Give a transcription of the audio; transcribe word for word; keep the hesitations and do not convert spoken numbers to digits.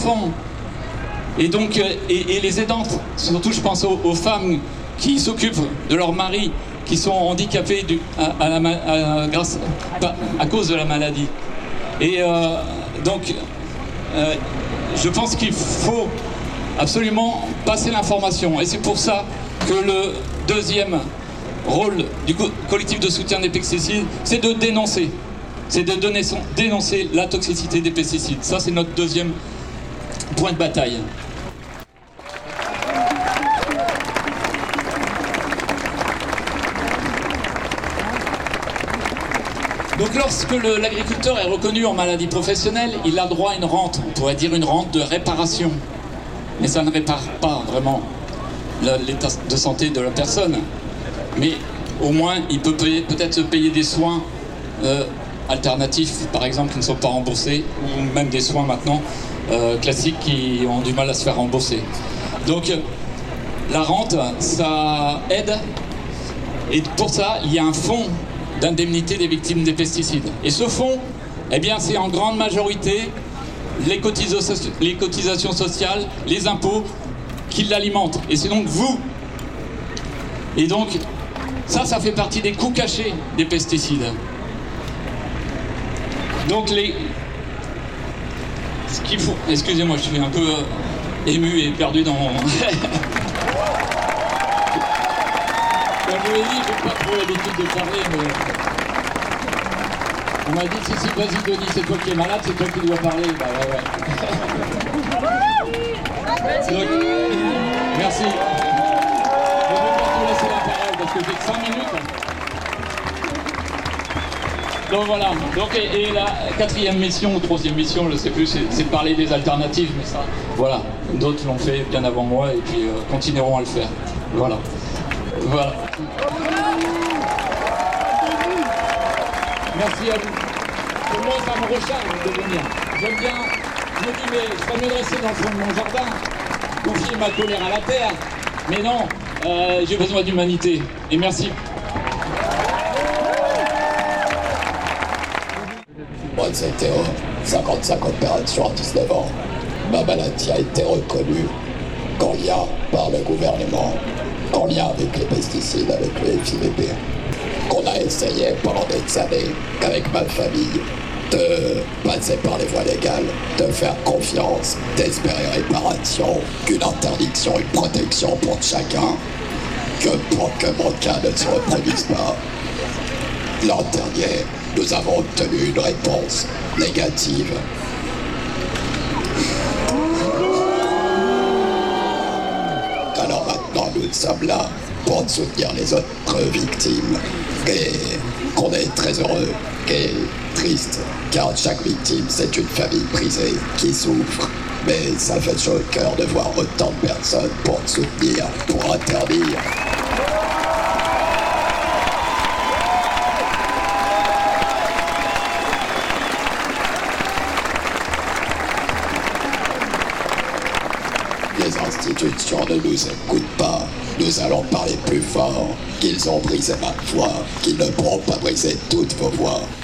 enfants. Et donc, et, et les aidantes, surtout je pense aux, aux femmes qui s'occupent de leur mari, qui sont handicapés du, à, à, la, à, grâce, à cause de la maladie. Et euh, donc, euh, je pense qu'il faut absolument passer l'information. Et c'est pour ça que le deuxième rôle du co collectif de soutien des pesticides, c'est de dénoncer. C'est de donner son, dénoncer la toxicité des pesticides. Ça, c'est notre deuxième point de bataille. Donc lorsque l'agriculteur est reconnu en maladie professionnelle, il a droit à une rente, on pourrait dire une rente de réparation. Mais ça ne répare pas vraiment l'état de santé de la personne. Mais au moins, il peut peut-être se payer des soins euh, alternatifs, par exemple, qui ne sont pas remboursés, ou même des soins maintenant euh, classiques qui ont du mal à se faire rembourser. Donc la rente, ça aide. Et pour ça, il y a un fonds d'indemnité des victimes des pesticides. Et ce fonds, eh bien, c'est en grande majorité les, les cotisations sociales, les impôts qui l'alimentent. Et c'est donc vous. Et donc, ça, ça fait partie des coûts cachés des pesticides. Donc, les... ce qu'il faut... Excusez-moi, je suis un peu ému et perdu dans mon... Comme je vous l'ai dit, je n'ai pas trop l'habitude de parler, mais... On m'a dit, si, si, vas-y Denis, c'est toi qui es malade, c'est toi qui dois parler. Bah ouais, ouais. Donc, merci. Je vais pas te laisser la parole, parce que j'ai que cinq minutes. Donc voilà. Donc, et, et la quatrième mission, ou troisième mission, je ne sais plus, c'est de parler des alternatives, mais ça, voilà. D'autres l'ont fait bien avant moi, et puis euh, continueront à le faire. Voilà. Voilà. Merci à vous. Pour moi, ça me recharge de venir. J'aime bien. Je me dis, mais je serais mieux de rester dans le fond de mon jardin, confier ma colère à la terre. Mais non, euh, j'ai besoin d'humanité. Et merci. Moi, c'était cinquante-cinq opérations à dix-neuf ans. Ma maladie a été reconnue qu'en lien par le gouvernement, en lien avec les pesticides, avec le F I V P. Qu'on a essayé pendant des années, avec ma famille, de passer par les voies légales, de faire confiance, d'espérer réparation, qu'une interdiction, une protection pour chacun, que pour que mon cas ne se reproduise pas. L'an dernier, nous avons obtenu une réponse négative. Alors maintenant, nous sommes là pour soutenir les autres victimes. Et qu'on est très heureux et triste, car chaque victime, c'est une famille brisée qui souffre. Mais ça fait chaud au cœur de voir autant de personnes pour soutenir, pour interdire. Les institutions ne nous écoutent pas. Nous allons parler plus fort, qu'ils ont brisé ma foi, qu'ils ne pourront pas briser toutes vos voix.